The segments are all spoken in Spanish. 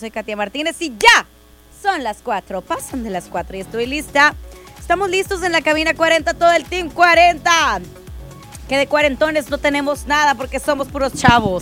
soy Katia Martínez y ya son las 4, pasan de las 4 y estoy lista. Estamos listos en la cabina 40, todo el team 40. Que de cuarentones no tenemos nada porque somos puros chavos.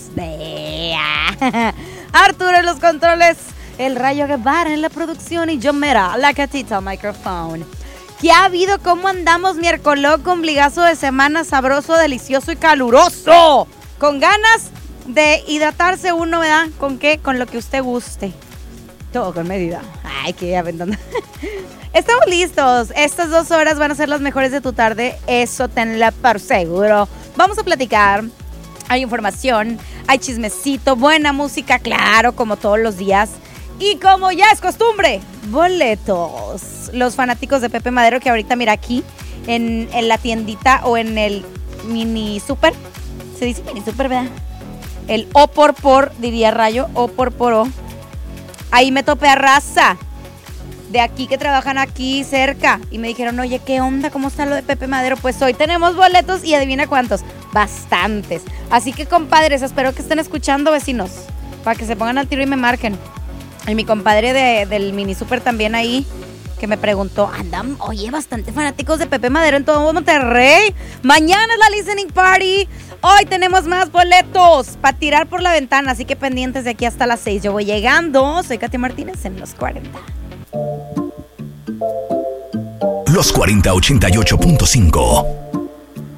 Arturo en los controles, el Rayo Guevara en la producción y yo Mera, la Catita al micrófono. ¿Qué ha habido? ¿Cómo andamos? Miércoles, ombligazo de semana, sabroso, delicioso y caluroso. Con ganas de hidratarse uno, ¿verdad? ¿Con qué? Con lo que usted guste. Todo con medida. Ay, qué aventando. Estamos listos. Estas 2 horas van a ser las mejores de tu tarde. Eso tenla por seguro. Vamos a platicar. Hay información, hay chismecito, buena música, claro, como todos los días. Y como ya es costumbre, boletos. Los fanáticos de Pepe Madero que ahorita, mira aquí, en la tiendita o en el mini super. Se dice mini super, ¿verdad? El O por, diría Rayo, O por O. Ahí me topé a raza de aquí que trabajan aquí cerca y me dijeron, oye, ¿qué onda? ¿Cómo está lo de Pepe Madero? Pues hoy tenemos boletos y adivina cuántos, bastantes. Así que, compadres, espero que estén escuchando, vecinos, para que se pongan al tiro y me marquen. Y mi compadre del mini super también ahí, que me preguntó, andan, oye, bastante fanáticos de Pepe Madero en todo Monterrey. Mañana es la listening party. Hoy tenemos más boletos para tirar por la ventana, así que pendientes de aquí hasta las 6. Yo voy llegando, soy Katia Martínez en los 40. Los 40 88.5.